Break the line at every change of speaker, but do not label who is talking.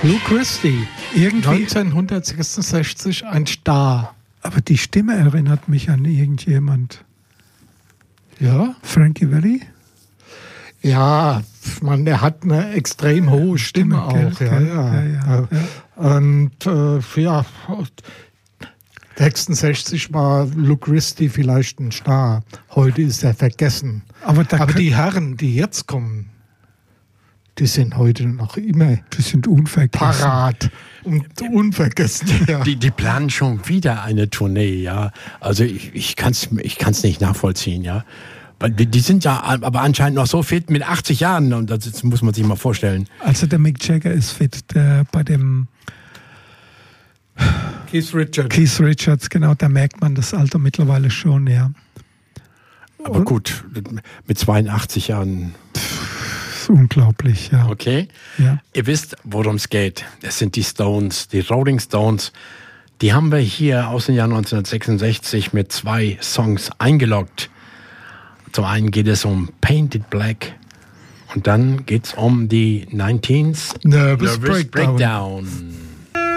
Lou Christie,
Irgendwie,
1966 ein Star.
aber die Stimme erinnert mich an irgendjemand.
Ja?
Frankie Valli?
Ja, man, der hat eine extrem hohe Stimme auch. Ja. Und ja, 66 war Lou Christie vielleicht ein Star. Heute ist er vergessen.
Aber
die Herren, die jetzt kommen, die sind heute noch immer
die sind unvergessen.
parat und unvergessen. Ja.
Die planen schon wieder eine Tournee, ja. Also ich kann's nicht nachvollziehen, ja. Weil die sind ja aber anscheinend noch so fit mit 80 Jahren und das muss man sich mal vorstellen.
Also der Mick Jagger ist fit, der bei dem
Keith
Richards, genau, da merkt man das Alter mittlerweile schon, ja.
Aber gut, mit 82 Jahren.
Das ist unglaublich, ja.
Okay.
Ja.
Ihr wisst, worum es geht. Es sind die Stones, die Rolling Stones. Die haben wir hier aus dem Jahr 1966 mit 2 Songs eingeloggt. Zum einen geht es um Painted Black und dann geht es um die 19th
Nervous Breakdown.
Breakdown.